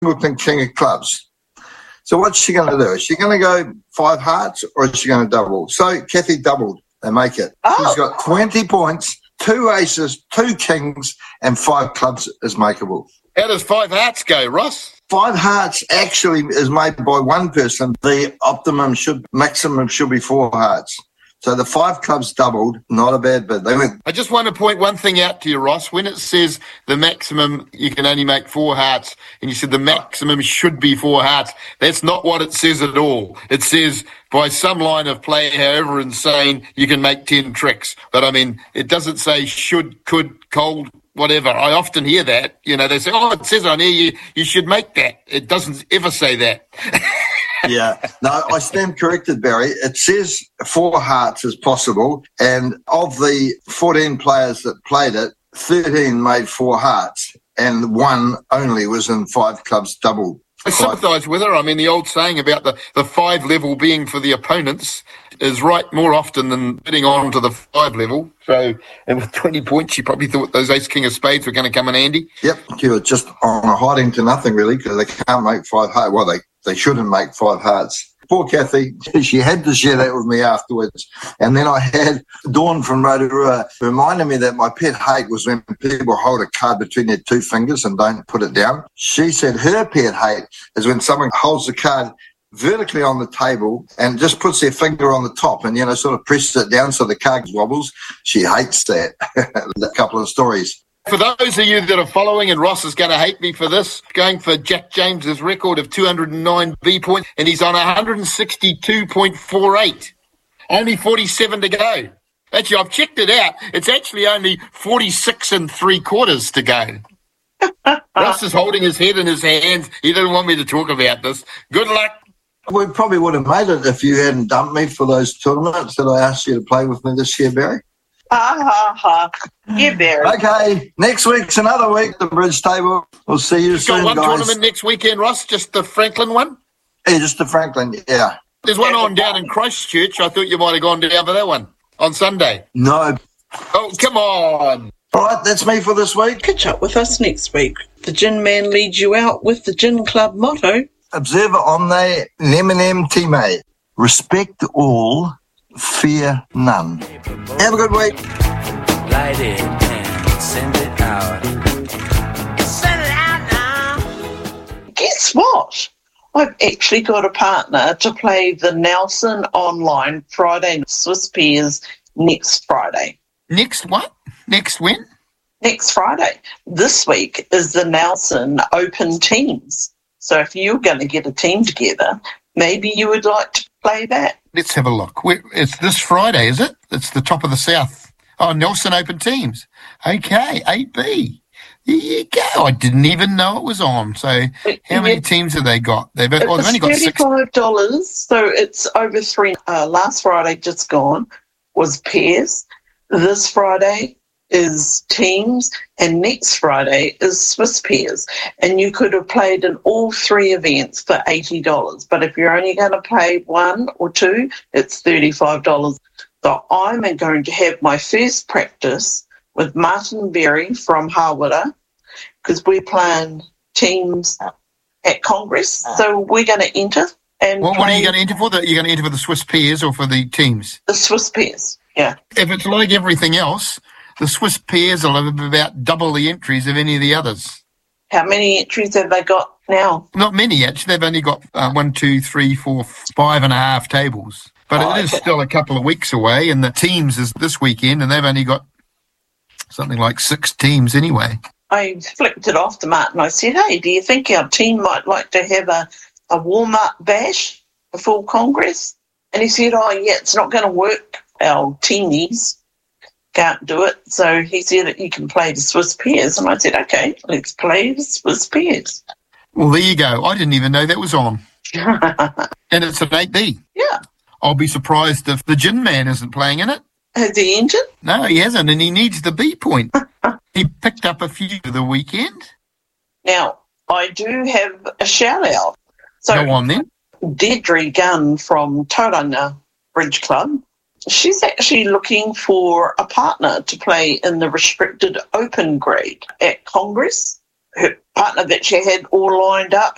Singleton king of clubs. So what's she going to do? Is she going to go 5 hearts or is she going to double? So Kathy doubled and make it. Oh. She's got 20 points, 2 aces, 2 kings, and 5 clubs is makeable. How does 5 hearts go, Ross? 5 hearts actually is made by one person. The maximum should be 4 hearts. So the 5 clubs doubled, not a bad bid. I just want to point one thing out to you, Ross. When it says the maximum, you can only make 4 hearts, and you said the maximum should be 4 hearts, that's not what it says at all. It says by some line of play, however insane, you can make 10 tricks. But, I mean, it doesn't say should, could, cold, whatever. I often hear that. You know, they say, oh, it says on here you should make that. It doesn't ever say that. Yeah. No, I stand corrected, Barry. It says 4 hearts is possible, and of the 14 players that played it, 13 made 4 hearts, and 1 only was in 5 clubs doubled. I sympathise with her. I mean, the old saying about the 5 level being for the opponents is right more often than bidding on to the 5 level. So, and with 20 points, she probably thought those ace king of spades were going to come in handy. Yep. You're just on a hiding to nothing, really, because they can't make 5 hearts. Well, they shouldn't make 5 hearts. Poor Kathy, she had to share that with me afterwards. And then I had Dawn from Rotorua reminding me that my pet hate was when people hold a card between their 2 fingers and don't put it down. She said her pet hate is when someone holds the card vertically on the table and just puts their finger on the top and, sort of presses it down so the card wobbles. She hates that. A couple of stories. For those of you that are following, and Ross is going to hate me for this, going for Jack James's record of 209 B points, and he's on 162.48. Only 47 to go. Actually, I've checked it out. It's actually only 46 3/4 to go. Ross is holding his head in his hands. He didn't want me to talk about this. Good luck. We probably would have made it if you hadn't dumped me for those tournaments that I asked you to play with me this year, Barry. Yeah, Barry. Okay, next week's another week, the bridge table. We'll see you soon, got one guys. tournament next weekend, Ross, just the Franklin one? Yeah, just the Franklin, yeah. There's one on down in Christchurch. I thought you might have gone down for that one on Sunday. No. Oh, come on. All right, that's me for this week. Catch up with us next week. The Gin Man leads you out with the Gin Club motto. Observer omne neminem time. Respect all, fear none. Have a good week. Light it and send it out. Send it out now. Guess what? I've actually got a partner to play the Nelson Online Friday Swiss Pairs next Friday. Next what? Next when? Next Friday. This week is the Nelson Open Teams. So if you're going to get a team together, maybe you would like to play that. Let's have a look. It's this Friday, is it? It's the top of the South. Oh, Nelson Open Teams. Okay, 8B. There you go. I didn't even know it was on. So how many teams have they got? They've only got $35, so it's over 3. Last Friday, just gone, was pairs. This Friday is teams, and next Friday is Swiss pairs. And you could have played in all 3 events for $80. But if you're only going to play 1 or 2, it's $35. So I'm going to have my first practice with Martin Berry from Hawera, because we're playing teams at Congress. So we're going to enter. And what are you going to enter for? You're going to enter for the Swiss pairs or for the teams? The Swiss pairs, yeah. If it's like everything else, the Swiss pairs will have about double the entries of any of the others. How many entries have they got now? Not many, actually. They've only got 1, 2, 3, 4, 5.5 tables. But it is still a couple of weeks away, and the teams is this weekend, and they've only got something like 6 teams anyway. I flicked it off to Martin. I said, hey, do you think our team might like to have a warm-up bash before Congress? And he said, oh, yeah, it's not going to work. Our teamies can't do it. So he said that you can play the Swiss pairs. And I said, okay, let's play the Swiss pairs. Well, there you go. I didn't even know that was on. And it's an 8B. Yeah. I'll be surprised if the Gin Man isn't playing in it. Has he entered? No, he hasn't, and he needs the B point. He picked up a few for the weekend. Now, I do have a shout-out. So, go on then. Deirdre Gunn from Tauranga Bridge Club, she's actually looking for a partner to play in the restricted open grade at Congress. Her partner that she had all lined up